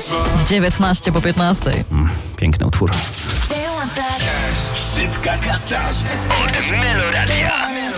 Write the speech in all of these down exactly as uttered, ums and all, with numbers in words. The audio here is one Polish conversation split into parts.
dziewiętnaście po piętnastej. Mm, piękny utwór. Szybka kasa od Meloradia.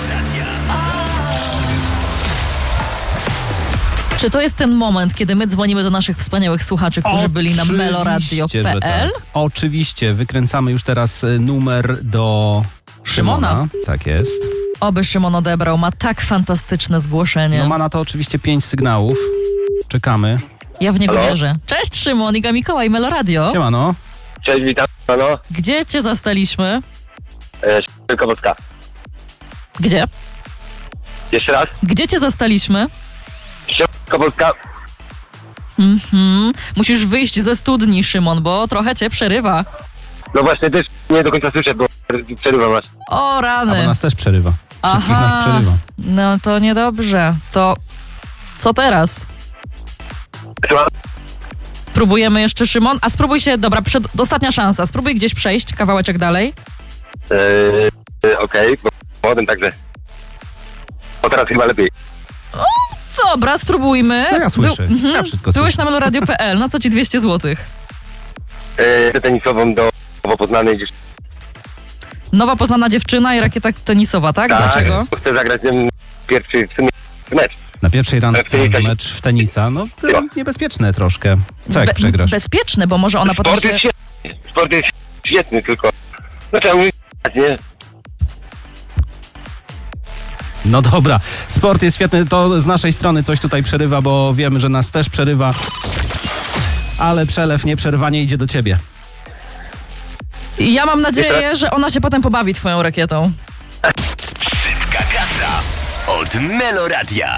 Czy to jest ten moment, kiedy my dzwonimy do naszych wspaniałych słuchaczy, którzy byli na meloradio kropka p l? Tak. Oczywiście, wykręcamy już teraz numer do Szymona. Szymona. Tak jest. Oby Szymon odebrał, ma tak fantastyczne zgłoszenie. No ma na to oczywiście pięć sygnałów. Czekamy. Ja w niego Halo? wierzę. Cześć Szymon, Iga Mikołaj, Meloradio. Siemano. Cześć, witam pano. Gdzie cię zastaliśmy? E, Wielkopolska. Gdzie? Jeszcze raz. Gdzie cię zastaliśmy? Wielkopolska. Mhm. Musisz wyjść ze studni, Szymon, bo trochę cię przerywa. No właśnie, też nie do końca słyszę, bo przerywam was. O A bo rany. nas też przerywa. Wszystkich nas przerywa. No to niedobrze. To co teraz? Słucham? Próbujemy jeszcze, Szymon? A spróbuj się, dobra, przed, ostatnia szansa. Spróbuj gdzieś przejść, kawałeczek dalej. E, e, Okej, bo potem także. O, teraz chyba lepiej. Dobra, spróbujmy. No ja słyszę. Ja wszystko Byłeś słyszę. na meloradio kropka p l. Na co ci dwieście złotych? E, tenisową do nowo poznanej dziewczyny. Nowa poznana dziewczyna i rakieta tenisowa, tak? Dlaczego? bo chcę zagrać z nią pierwszy w sumie mecz. Na pierwszej randce tenisa. mecz w tenisa. No to Ja. niebezpieczne troszkę. Co jak Be- przegrasz? bezpieczne, bo może ona potem Sport się... jest świetny. Sport jest świetny, tylko... No trzeba mówić, nie? No dobra, sport jest świetny, to z naszej strony coś tutaj przerywa, bo wiemy, że nas też przerywa, ale przelew nieprzerwanie idzie do ciebie. I ja mam nadzieję, że ona się potem pobawi twoją rakietą. Szybka kasa od Meloradia.